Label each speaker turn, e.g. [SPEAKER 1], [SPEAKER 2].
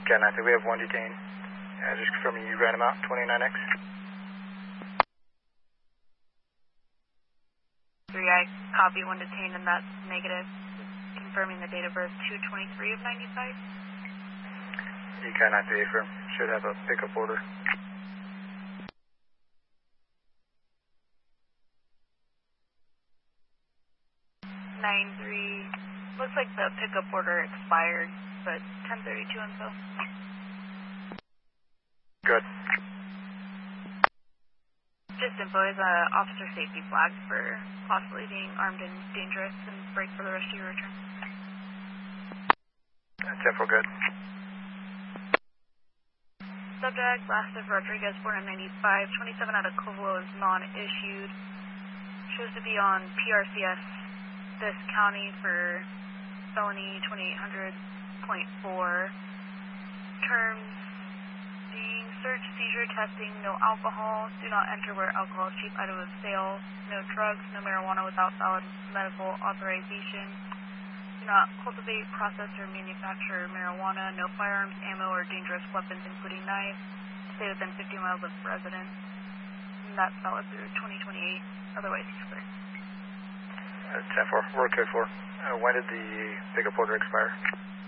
[SPEAKER 1] Okay, 9-3, we have one detained. Just confirming you ran him out, 29X.
[SPEAKER 2] 3, I copy, one detained, and that's negative. Confirming the date of birth, 2/23 of 95.
[SPEAKER 1] EK 938 firm, should have a pickup order.
[SPEAKER 2] Looks like the pickup order expired, but 10:32 info.
[SPEAKER 1] Good.
[SPEAKER 2] Just info is officer safety flag for possibly being armed and dangerous, and break for the rest of your return.
[SPEAKER 1] 10-4, good.
[SPEAKER 2] Subject, last of Rodriguez, born in 95, 27 out of Covelo is non-issued. Shows to be on PRCS this county for felony 2800.4. Terms being search, seizure, testing, no alcohol, do not enter where alcohol is cheap item of sale, no drugs, no marijuana without valid medical authorization, do not cultivate, process, or manufacture marijuana, no firearms, ammo, or dangerous weapons, including knives, stay within 50 miles of residence, and that's valid through 2028, otherwise he's clear.
[SPEAKER 1] 10-4, we're clear for. When did the pickup order expire?